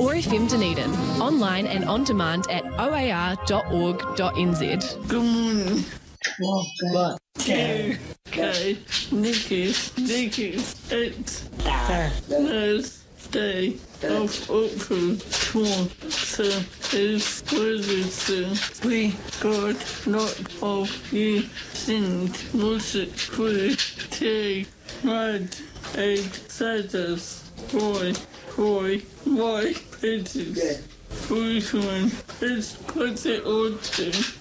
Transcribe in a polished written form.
OAR FM Dunedin, online and on demand at oar.org.nz. Good morning. What? K. Nikki. It's Thursday of April 4th is Wednesday. We got lot of you sing music free tea, red, egg, citrus, boy, white, peaches, fruit one. It's pretty awesome.